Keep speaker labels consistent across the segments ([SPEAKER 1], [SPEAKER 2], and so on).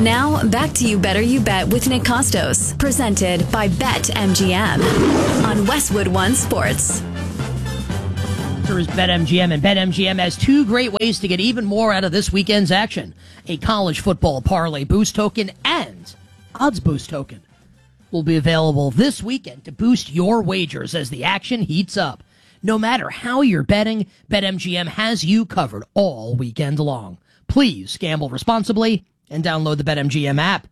[SPEAKER 1] Now, back to You Better You Bet with Nick Costos, presented by BetMGM on Westwood One Sports.
[SPEAKER 2] Here is BetMGM, and BetMGM has two great ways to get even more out of this weekend's action. A college football parlay boost token and odds boost token will be available this weekend to boost your wagers as the action heats up. No matter how you're betting, BetMGM has you covered all weekend long. Please gamble responsibly and download the BetMGM app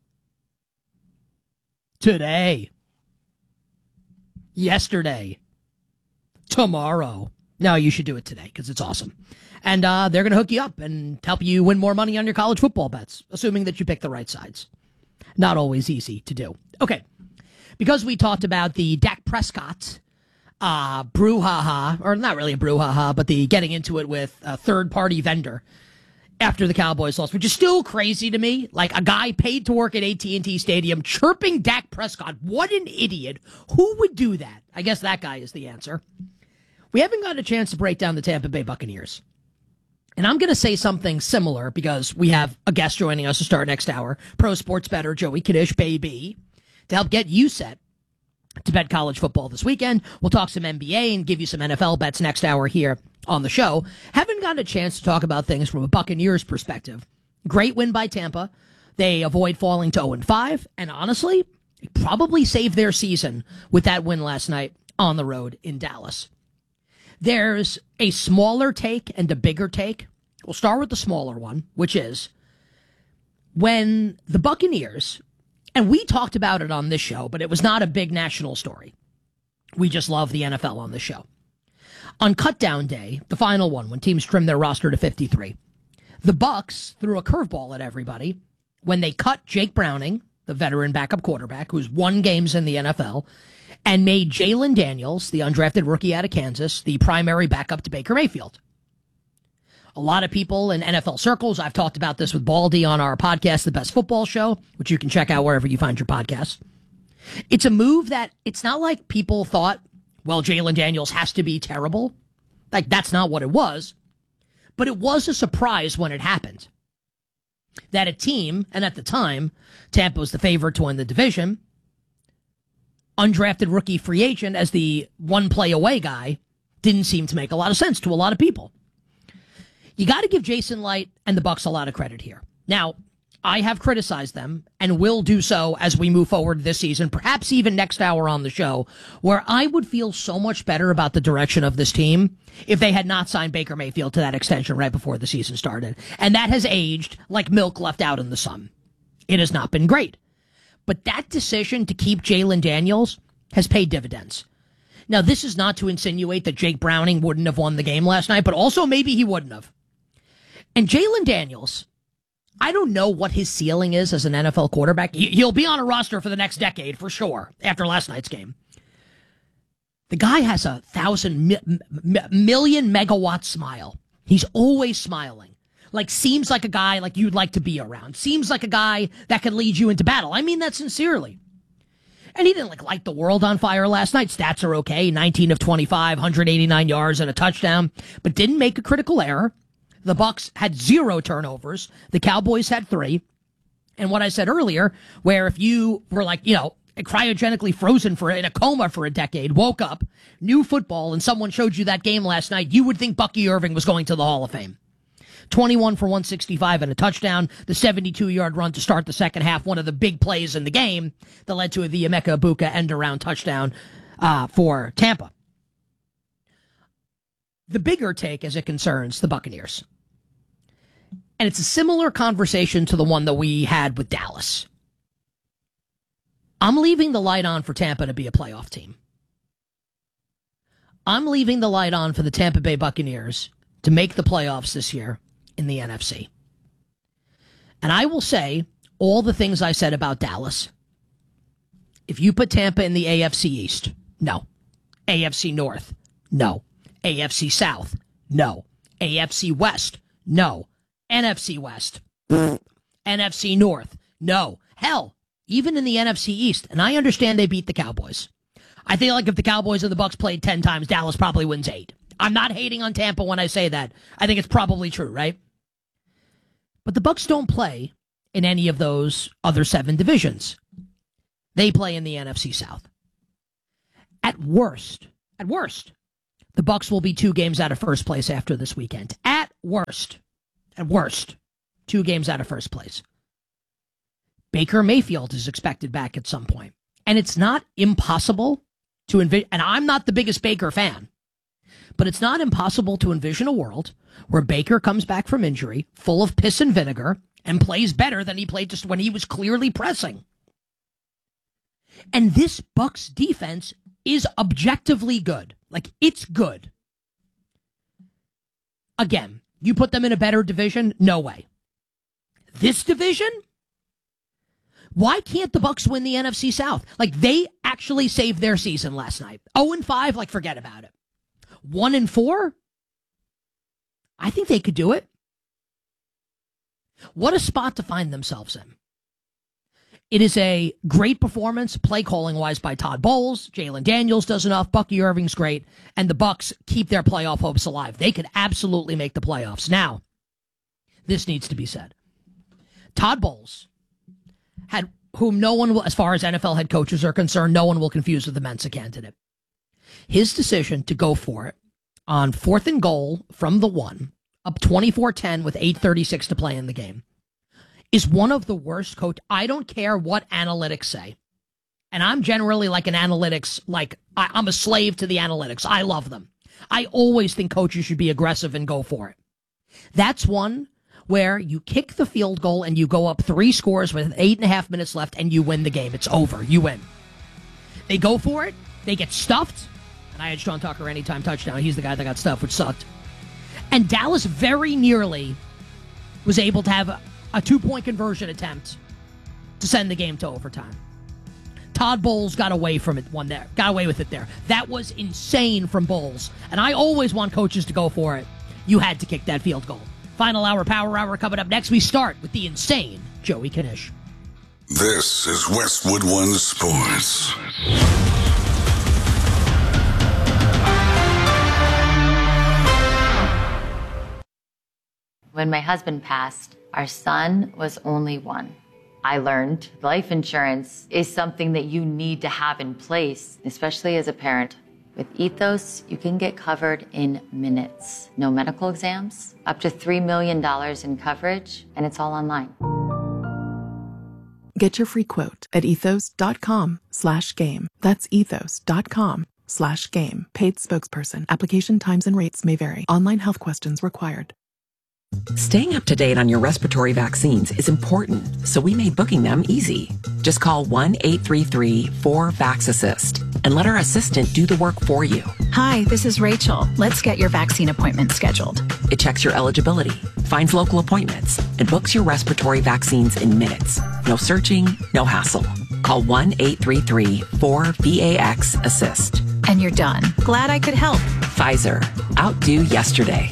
[SPEAKER 2] today, yesterday, tomorrow. No, you should do it today because it's awesome. And they're going to hook you up and help you win more money on your college football bets, assuming that you pick the right sides. Not always easy to do. Okay, because we talked about the Dak Prescott brouhaha, or not really a brouhaha, but the getting into it with a third-party vendor after the Cowboys lost, which is still crazy to me. Like a guy paid to work at AT&T Stadium chirping Dak Prescott. What an idiot. Who would do that? I guess that guy is the answer. We haven't got a chance to break down the Tampa Bay Buccaneers. And I'm going to say something similar because we have a guest joining us to start next hour, pro sports bettor Joey Kadish, baby, to help get you set to bet college football this weekend. We'll talk some NBA and give you some NFL bets next hour here on the show. Haven't gotten a chance to talk about things from a Buccaneers perspective. Great win by Tampa. They avoid falling to 0-5, and honestly, probably saved their season with that win last night on the road in Dallas. There's a smaller take and a bigger take. We'll start with the smaller one, which is when the Buccaneers, and we talked about it on this show, but it was not a big national story. We just love the NFL on this show. On cutdown day, the final one, when teams trimmed their roster to 53, the Bucs threw a curveball at everybody when they cut Jake Browning, the veteran backup quarterback who's won games in the NFL, and made Jalen Daniels, the undrafted rookie out of Kansas, the primary backup to Baker Mayfield. A lot of people in NFL circles, I've talked about this with Baldy on our podcast, The Best Football Show, which you can check out wherever you find your podcasts. It's a move that it's not like people thought, well, Jalen Daniels has to be terrible. Like, that's not what it was. But it was a surprise when it happened. That a team, and at the time, Tampa was the favorite to win the division, undrafted rookie free agent as the one play away guy didn't seem to make a lot of sense to a lot of people. You got to give Jason Light and the Bucs a lot of credit here. Now, I have criticized them and will do so as we move forward this season, perhaps even next hour on the show, where I would feel so much better about the direction of this team if they had not signed Baker Mayfield to that extension right before the season started. And that has aged like milk left out in the sun. It has not been great. But that decision to keep Jalen Daniels has paid dividends. Now, this is not to insinuate that Jake Browning wouldn't have won the game last night, but also maybe he wouldn't have. And Jalen Daniels, I don't know what his ceiling is as an NFL quarterback. He'll be on a roster for the next decade, for sure, after last night's game. The guy has a 1,000,000,000 megawatt smile. He's always smiling. Like, seems like a guy like you'd like to be around. Seems like a guy that could lead you into battle. I mean that sincerely. And he didn't light the world on fire last night. Stats are okay. 19 of 25, 189 yards and a touchdown, but didn't make a critical error. The Bucs had 0 turnovers. The Cowboys had 3. And what I said earlier, where if you were cryogenically frozen in a coma for a decade, woke up, knew football, and someone showed you that game last night, you would think Bucky Irving was going to the Hall of Fame. 21 for 165 and a touchdown, the 72-yard run to start the second half, one of the big plays in the game that led to the Emeka Egbuka end-around touchdown for Tampa. The bigger take as it concerns the Buccaneers, and it's a similar conversation to the one that we had with Dallas. I'm leaving the light on for Tampa to be a playoff team. I'm leaving the light on for the Tampa Bay Buccaneers to make the playoffs this year in the NFC. And I will say all the things I said about Dallas. If you put Tampa in the AFC East, no. AFC North, no. AFC South, no. AFC West, no. NFC West, NFC North, no. Hell, even in the NFC East, and I understand they beat the Cowboys. I feel like if the Cowboys and the Bucs played 10 times, Dallas probably wins 8. I'm not hating on Tampa when I say that. I think it's probably true, right? But the Bucs don't play in any of those other 7 divisions. They play in the NFC South. At worst, the Bucs will be 2 games out of first place after this weekend. At worst, 2 games out of first place. Baker Mayfield is expected back at some point. And it's not impossible to envision, and I'm not the biggest Baker fan, but it's not impossible to envision a world where Baker comes back from injury, full of piss and vinegar, and plays better than he played just when he was clearly pressing. And this Bucs defense is objectively good. Like, it's good. Again, you put them in a better division? No way. This division? Why can't the Bucs win the NFC South? Like, they actually saved their season last night. 0-5, like, forget about it. 1-4? I think they could do it. What a spot to find themselves in. It is a great performance, play calling wise, by Todd Bowles. Jalen Daniels does enough. Bucky Irving's great. And the Bucs keep their playoff hopes alive. They could absolutely make the playoffs. Now, this needs to be said. Todd Bowles, whom no one will, as far as NFL head coaches are concerned, no one will confuse with the Mensa candidate. His decision to go for it on 4th and goal from the 1, up 24-10 with 8:36 to play in the game, is one of the worst coach. I don't care what analytics say. And I'm generally like an analytics, I'm a slave to the analytics. I love them. I always think coaches should be aggressive and go for it. That's one where you kick the field goal and you go up 3 scores with 8.5 minutes left and you win the game. It's over. You win. They go for it. They get stuffed. And I had Sean Tucker anytime touchdown. He's the guy that got stuffed, which sucked. And Dallas very nearly was able to have a 2-point conversion attempt to send the game to overtime. Todd Bowles got away from it got away with it there. That was insane from Bowles. And I always want coaches to go for it. You had to kick that field goal. Final hour, Power Hour coming up next. We start with the insane Joey Knish.
[SPEAKER 3] This is Westwood One Sports.
[SPEAKER 4] When my husband passed, our son was only 1. I learned life insurance is something that you need to have in place, especially as a parent. With Ethos, you can get covered in minutes. No medical exams, up to $3 million in coverage, and it's all online.
[SPEAKER 5] Get your free quote at ethos.com/game. That's ethos.com/game. Paid spokesperson. Application times and rates may vary. Online health questions required.
[SPEAKER 6] Staying up to date on your respiratory vaccines is important, so we made booking them easy. Just call 1-833-4VAX-ASSIST and let our assistant do the work for you.
[SPEAKER 7] Hi, this is Rachel. Let's get your vaccine appointment scheduled.
[SPEAKER 6] It checks your eligibility, finds local appointments, and books your respiratory vaccines in minutes. No searching, no hassle. Call 1-833-4VAX-ASSIST.
[SPEAKER 7] And you're done. Glad I could help.
[SPEAKER 6] Pfizer. Outdo yesterday.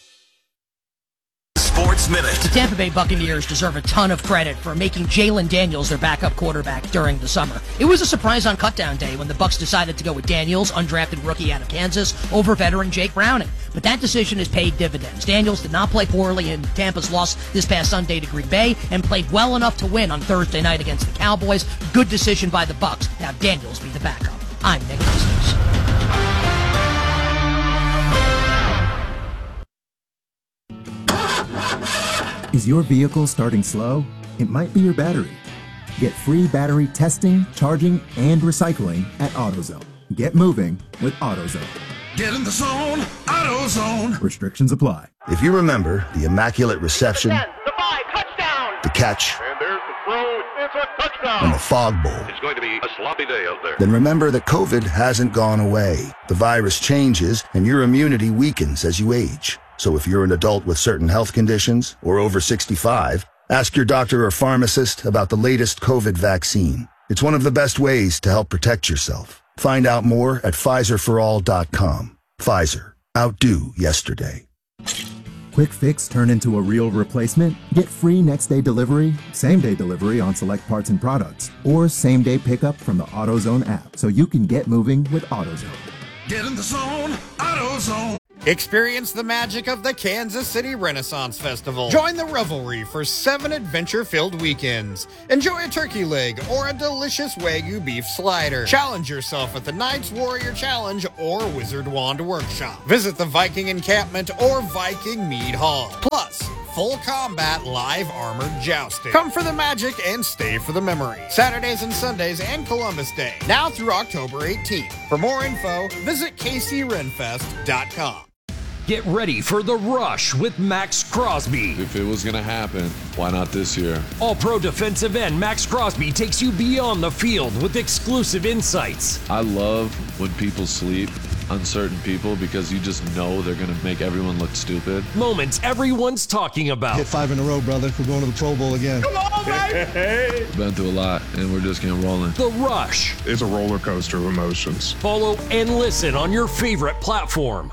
[SPEAKER 3] Sports Minute.
[SPEAKER 2] The Tampa Bay Buccaneers deserve a ton of credit for making Jalen Daniels their backup quarterback during the summer. It was a surprise on cutdown day when the Bucs decided to go with Daniels, undrafted rookie out of Kansas, over veteran Jake Browning. But that decision has paid dividends. Daniels did not play poorly in Tampa's loss this past Sunday to Green Bay and played well enough to win on Thursday night against the Cowboys. Good decision by the Bucs. Now Daniels be the backup. I'm Nick Costos.
[SPEAKER 8] Is your vehicle starting slow? It might be your battery. Get free battery testing, charging, and recycling at AutoZone. Get moving with AutoZone.
[SPEAKER 3] Get in the zone, AutoZone.
[SPEAKER 8] Restrictions apply.
[SPEAKER 9] If you remember the immaculate reception,
[SPEAKER 10] the 5, touchdown,
[SPEAKER 9] the catch,
[SPEAKER 10] and there's the throw, it's a touchdown,
[SPEAKER 9] and the fog bowl,
[SPEAKER 10] it's going to be a sloppy day out there.
[SPEAKER 9] then remember that COVID hasn't gone away. The virus changes, and your immunity weakens as you age. So if you're an adult with certain health conditions or over 65, ask your doctor or pharmacist about the latest COVID vaccine. It's one of the best ways to help protect yourself. Find out more at PfizerForAll.com. Pfizer. Outdo yesterday.
[SPEAKER 8] Quick fix turn into a real replacement? Get free next-day delivery, same-day delivery on select parts and products, or same-day pickup from the AutoZone app so you can get moving with AutoZone.
[SPEAKER 3] Get in the zone, AutoZone.
[SPEAKER 11] Experience the magic of the Kansas City Renaissance Festival. Join the revelry for 7 adventure-filled weekends. Enjoy a turkey leg or a delicious Wagyu beef slider. Challenge yourself at the Knights Warrior Challenge or Wizard Wand Workshop. Visit the Viking Encampment or Viking Mead Hall. Plus, full combat live armored jousting. Come for the magic and stay for the memory. Saturdays and Sundays and Columbus Day. Now through October 18th. For more info, visit kcrenfest.com.
[SPEAKER 12] Get ready for The Rush with Max Crosby.
[SPEAKER 13] If it was going to happen, why not this year?
[SPEAKER 12] All-pro defensive end Max Crosby takes you beyond the field with exclusive insights.
[SPEAKER 13] I love when people sleep on certain people because you just know they're going to make everyone look stupid.
[SPEAKER 12] Moments everyone's talking about.
[SPEAKER 14] Hit 5 in a row, brother. We're going to the Pro Bowl again.
[SPEAKER 10] Come on, baby!
[SPEAKER 13] We've been through a lot, and we're just getting rolling.
[SPEAKER 12] The Rush.
[SPEAKER 15] It's a roller coaster of emotions.
[SPEAKER 12] Follow and listen on your favorite platform.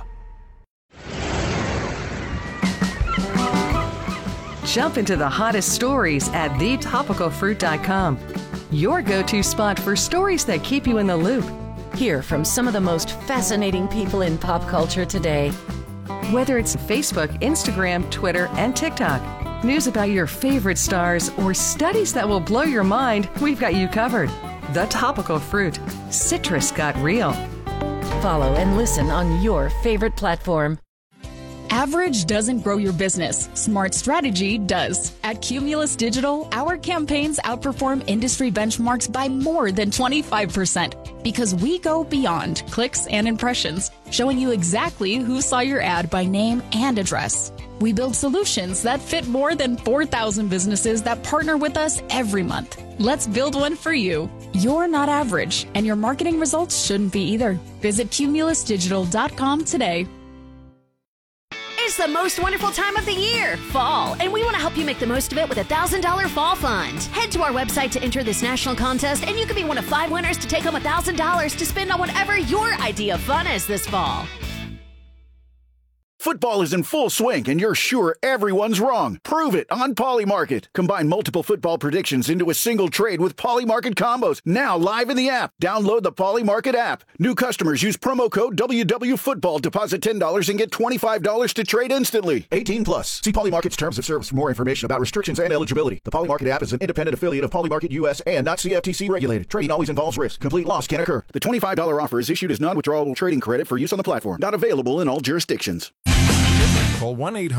[SPEAKER 16] Jump into the hottest stories at thetopicalfruit.com. Your go-to spot for stories that keep you in the loop. Hear from some of the most fascinating people in pop culture today. Whether it's Facebook, Instagram, Twitter, and TikTok, news about your favorite stars, or studies that will blow your mind, we've got you covered. The Topical Fruit. Citrus got real. Follow and listen on your favorite platform.
[SPEAKER 17] Average doesn't grow your business. Smart strategy does. At Cumulus Digital, our campaigns outperform industry benchmarks by more than 25% because we go beyond clicks and impressions, showing you exactly who saw your ad by name and address. We build solutions that fit more than 4,000 businesses that partner with us every month. Let's build one for you. You're not average, and your marketing results shouldn't be either. Visit cumulusdigital.com today.
[SPEAKER 18] It's the most wonderful time of the year, fall, and we want to help you make the most of it with a $1,000 fall fund. Head to our website to enter this national contest, and you could be one of 5 winners to take home $1,000 to spend on whatever your idea of fun is this fall.
[SPEAKER 19] Football is in full swing, and you're sure everyone's wrong. Prove it on Polymarket. Combine multiple football predictions into a single trade with Polymarket combos. Now live in the app. Download the Polymarket app. New customers use promo code WWFootball. Deposit $10 and get $25 to trade instantly. 18 plus. See Polymarket's terms of service for more information about restrictions and eligibility. The Polymarket app is an independent affiliate of Polymarket US and not CFTC regulated. Trading always involves risk. Complete loss can occur. The $25 offer is issued as non-withdrawable trading credit for use on the platform. Not available in all jurisdictions.
[SPEAKER 20] Call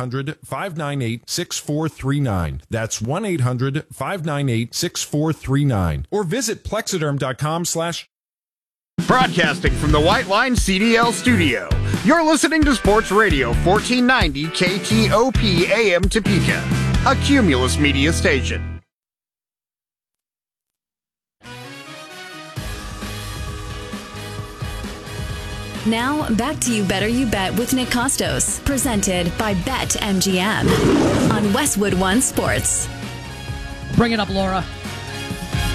[SPEAKER 20] 1-800-598-6439. That's 1-800-598-6439. Or visit plexiderm.com/
[SPEAKER 11] Broadcasting from the White Line CDL studio. You're listening to Sports Radio 1490 KTOP AM Topeka, a Cumulus media station.
[SPEAKER 1] Now, back to You Better You Bet with Nick Costos, presented by BetMGM on Westwood One Sports.
[SPEAKER 2] Bring it up, Laura.